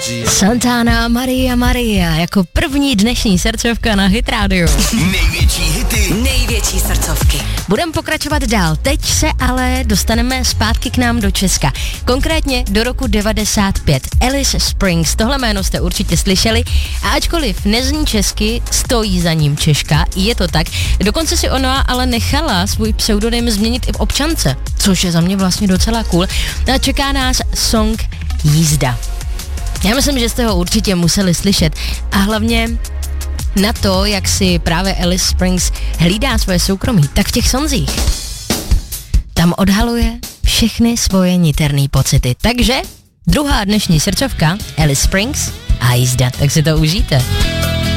Santana Maria jako první dnešní srdcovka na Hit Radio. Největší hity, největší srdcovky. Budeme pokračovat dál. Teď se ale dostaneme zpátky k nám do Česka. Konkrétně do roku 95. Alice Springs. Tohle jméno jste určitě slyšeli. A ačkoliv nezní česky, stojí za ním Češka. Je to tak. Dokonce si ona ale nechala svůj pseudonym změnit i v občance. Což je za mě vlastně docela cool. A čeká nás song Jízda. Já myslím, že jste ho určitě museli slyšet. A hlavně na to, jak si právě Alice Springs hlídá svoje soukromí, tak v těch sonzích tam odhaluje všechny svoje niterné pocity. Takže druhá dnešní srdcovka Alice Springs a Jízda, tak si to užijte.